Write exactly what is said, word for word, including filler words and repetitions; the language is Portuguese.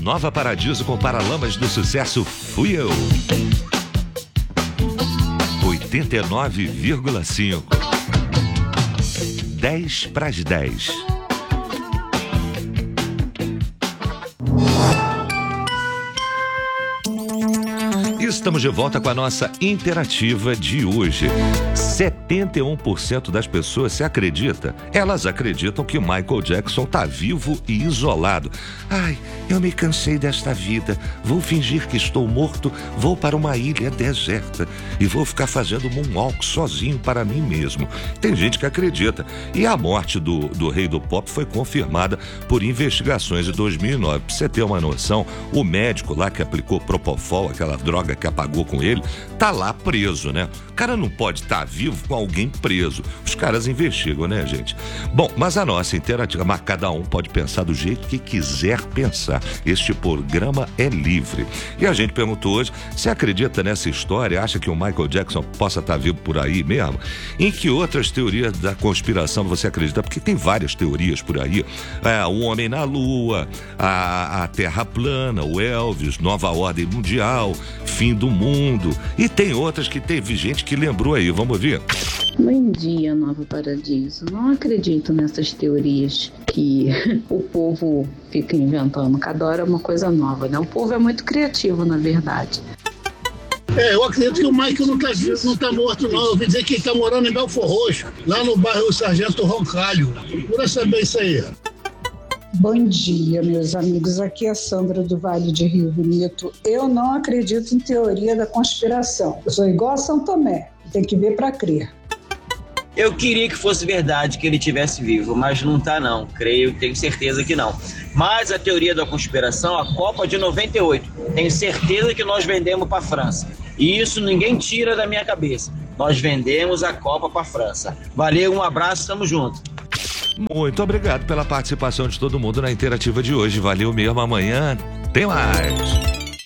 Nova Paradiso com Paralamas do Sucesso, Fui Eu. oitenta e nove vírgula cinco. dez para as dez. Estamos de volta com a nossa interativa de hoje. setenta e um por cento das pessoas se acredita. Elas acreditam que Michael Jackson está vivo e isolado. Ai, eu me cansei desta vida. Vou fingir que estou morto, vou para uma ilha deserta e vou ficar fazendo moonwalk sozinho para mim mesmo. Tem gente que acredita. E a morte do, do rei do pop foi confirmada por investigações de dois mil e nove. Pra você ter uma noção, o médico lá que aplicou Propofol, aquela droga que apagou com ele, tá lá preso, né? O cara não pode estar vivo com alguém preso. Os caras investigam, né, gente? Bom, mas a nossa interativa, mas cada um pode pensar do jeito que quiser pensar. Este programa é livre. E a gente perguntou hoje, você acredita nessa história? Acha que o Michael Jackson possa estar vivo por aí mesmo? Em que outras teorias da conspiração você acredita? Porque tem várias teorias por aí. É, o homem na lua, a, a terra plana, o Elvis, nova ordem mundial, fim do mundo. E tem outras que teve gente que lembrou aí. Vamos ver? Bom dia, Nova Paradiso. Não acredito nessas teorias que o povo fica inventando. Cada hora é uma coisa nova, né? O povo é muito criativo, na verdade. É, eu acredito que o Michael não tá, não tá morto, não. Eu ouvi dizer que ele tá morando em Belfor Roxo, lá no bairro Sargento Roncalho. Procura saber isso aí. Bom dia, meus amigos. Aqui é a Sandra do Vale de Rio Bonito. Eu não acredito em teoria da conspiração. Eu sou igual a São Tomé. Tem que ver para crer. Eu queria que fosse verdade que ele estivesse vivo, mas não tá não. Creio, tenho certeza que não. Mas a teoria da conspiração, a Copa de noventa e oito, tenho certeza que nós vendemos para a França. E isso ninguém tira da minha cabeça. Nós vendemos a Copa para a França. Valeu, um abraço, tamo junto. Muito obrigado pela participação de todo mundo na interativa de hoje. Valeu mesmo, amanhã tem mais.